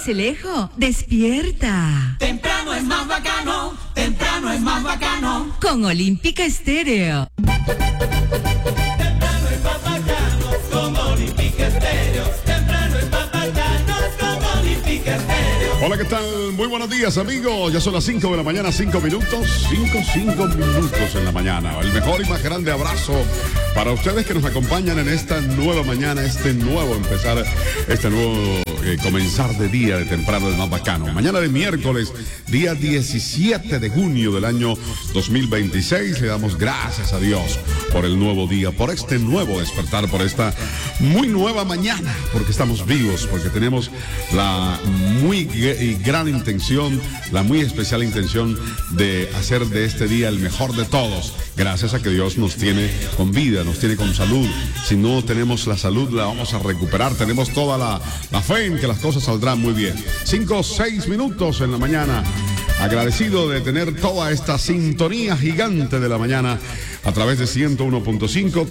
Sincelejo, despierta. Temprano es más bacano, temprano es más bacano. Con Olímpica Estéreo. Temprano es más bacano, con Olímpica Estéreo. Temprano es más bacano, con Olímpica Estéreo. Hola, ¿qué tal? Muy buenos días, amigos. Ya son las 5 de la mañana, 5 minutos. 5 minutos en la mañana. El mejor y más grande abrazo para ustedes que nos acompañan en esta nueva mañana, este nuevo empezar, este nuevo comenzar de día de temprano, el más bacano. Mañana de miércoles, día 17 de junio del año 2026. Le damos gracias a Dios por el nuevo día, por este nuevo despertar, por esta muy nueva mañana, porque estamos vivos, porque tenemos la muy gran intención, la muy especial intención de hacer de este día el mejor de todos. Gracias a que Dios nos tiene con vida, nos tiene con salud. Si no tenemos la salud, la vamos a recuperar. Tenemos toda la fe en que las cosas saldrán muy bien. 5 o 6 minutos en la mañana. Agradecido de tener toda esta sintonía gigante de la mañana a través de 101.5,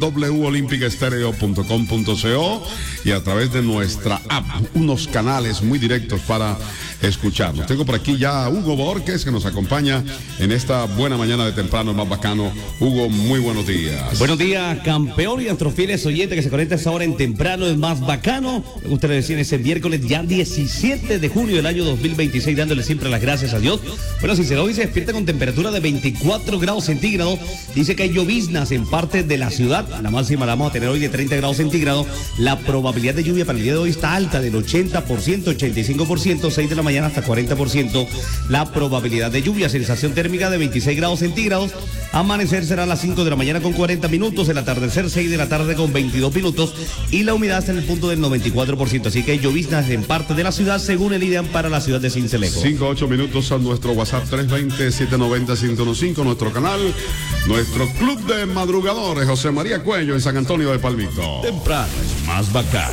www.olimpicaestereo.com.co y a través de nuestra app, unos canales muy directos para escucharnos. Tengo por aquí ya a Hugo Borges, que nos acompaña en esta buena mañana de temprano, el más bacano. Hugo, muy buenos días. Buenos días, campeón, y a nuestros fieles oyentes que se conectan a esta hora en temprano, el más bacano. Me gustaría decir ese miércoles ya 17 de junio del año 2026, dándole siempre las gracias a Dios. Bueno, Sincero hoy se despierta con temperatura de 24 grados centígrados. Dice que hay lloviznas en parte de la ciudad. La máxima la vamos a tener hoy de 30 grados centígrados. La probabilidad de lluvia para el día de hoy está alta, del 80%, 85%, 6 de la mañana hasta 40%. La probabilidad de lluvia, sensación térmica de 26 grados centígrados. Amanecer será a las 5 de la mañana con 40 minutos. El atardecer 6 de la tarde con 22 minutos. Y la humedad está en el punto del 94%. Así que hay lloviznas en parte de la ciudad, según el IDEAM, para la ciudad de Sincelejo. 5 8 minutos a nuestro WhatsApp 320-790-115, nuestro canal, nuestro club de madrugadores, José María Cuello en San Antonio de Palmito. Temprano es más bacano.